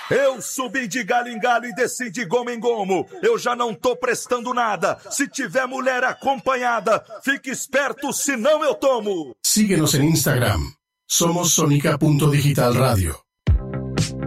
Eu subi de galho em galho e desci de gomo em gomo. Eu já não tô prestando nada. Se tiver mulher acompanhada, fique esperto, senão eu tomo. Síguenos en Instagram. Somos Sonica.Digital Radio.